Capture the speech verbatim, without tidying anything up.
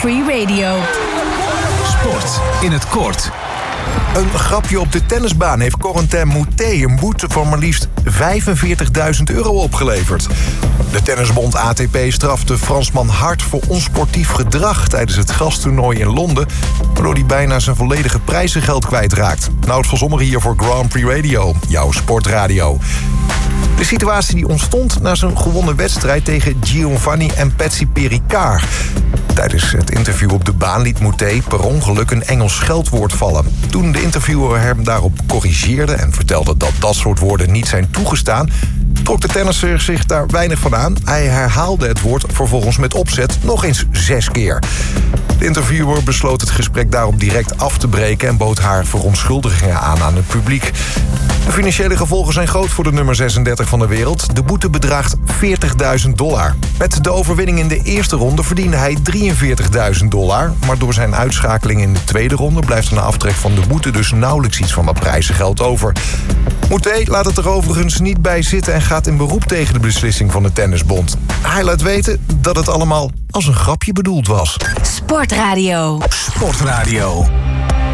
Free Radio. Sport in het kort. Een grapje op de tennisbaan heeft Corentin Moutet een boete van maar liefst vijfenveertigduizend euro opgeleverd. De tennisbond A T P straft de Fransman hard voor onsportief gedrag tijdens het gastoernooi in Londen, waardoor hij bijna zijn volledige prijzengeld kwijtraakt. Nou, het Van hier voor Grand Prix Radio, jouw sportradio. De situatie die ontstond na zijn gewonnen wedstrijd tegen Giovanni en Patsy Pericard. Tijdens het interview op de baan liet Moutet per ongeluk een Engels scheldwoord vallen. Toen de interviewer hem daarop corrigeerde en vertelde dat dat soort woorden niet zijn toegestaan, trok de tennisser zich daar weinig van aan. Hij herhaalde het woord vervolgens met opzet nog eens zes keer. De interviewer besloot het gesprek daarop direct af te breken en bood haar verontschuldigingen aan aan het publiek. De financiële gevolgen zijn groot voor de nummer zesendertig van de wereld. De boete bedraagt veertigduizend dollar. Met de overwinning in de eerste ronde verdiende hij drieënveertigduizend dollar. Maar door zijn uitschakeling in de tweede ronde blijft er na aftrek van de boete dus nauwelijks iets van dat prijzengeld over. Moutet laat het er overigens niet bij zitten en gaat in beroep tegen de beslissing van de tennisbond. Hij laat weten dat het allemaal als een grapje bedoeld was. Sportradio. Sportradio.